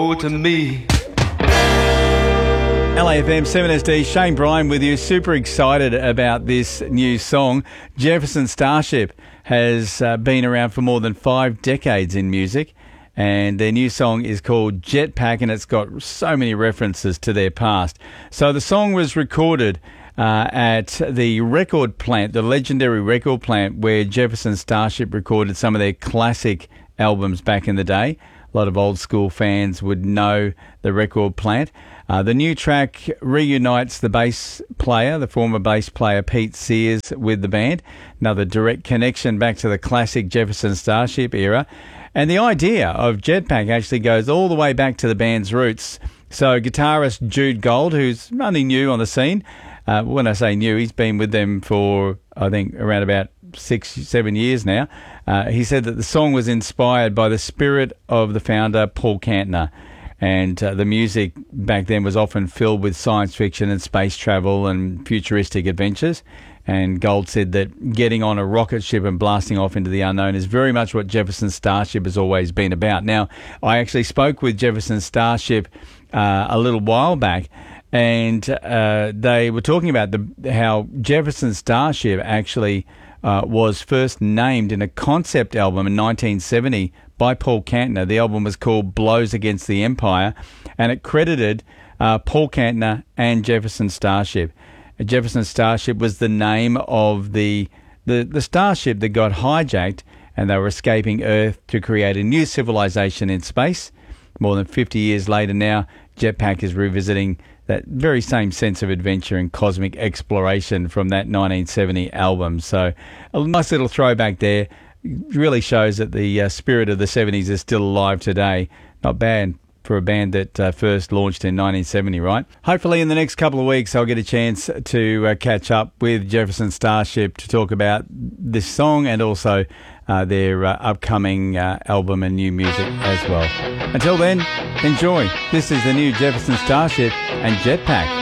to me. LAFM 7SD, Shane Bryan with you. Super excited about this new song. Jefferson Starship has been around for more than 5 decades in music, and their new song is called Jetpack, and it's got so many references to their past. So the song was recorded at the record plant, the legendary record plant where Jefferson Starship recorded some of their classic albums back in the day. A lot of old school fans would know the record plant. The new track reunites the bass player, the former bass player Pete Sears, with the band. Another direct connection back to the classic Jefferson Starship era. And the idea of Jetpack actually goes all the way back to the band's roots. So guitarist Jude Gold, who's nothing new on the scene, when I say new, he's been with them for, I think, around about 6-7 years now. He said that the song was inspired by the spirit of the founder, Paul Kantner. And the music back then was often filled with science fiction and space travel and futuristic adventures. And Gold said that getting on a rocket ship and blasting off into the unknown is very much what Jefferson Starship has always been about. Now, I actually spoke with Jefferson Starship a little while back, and they were talking about how Jefferson Starship actually was first named in a concept album in 1970 by Paul Kantner. The album was called Blows Against the Empire, and it credited Paul Kantner and Jefferson Starship. Jefferson Starship was the name of the starship that got hijacked, and they were escaping Earth to create a new civilization in space. More than 50 years later now, Jetpack is revisiting that very same sense of adventure and cosmic exploration from that 1970 album. So a nice little throwback there. Really shows that the spirit of the 70s is still alive today. Not bad for a band that first launched in 1970, right? Hopefully in the next couple of weeks I'll get a chance to catch up with Jefferson Starship to talk about this song and also their upcoming album and new music as well. Until then, enjoy. This is the new Jefferson Starship and Jetpack.